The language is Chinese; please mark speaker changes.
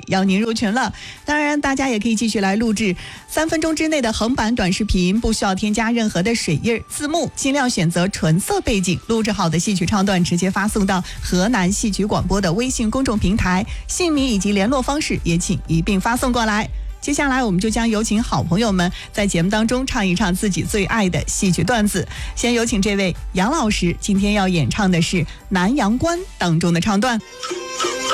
Speaker 1: 邀您入群了。当然大家也可以继续来录制3分钟之内的横版短视频，不需要添加任何的水印字幕，尽量选择纯色背景，录制好的戏曲唱段直接发送到河南戏曲广播的微信公众平台，姓名以及联络方式也请一并发送过来。接下来我们就将有请好朋友们在节目当中唱一唱自己最爱的戏曲段子。先有请这位杨老师，今天要演唱的是《南阳关》当中的唱段。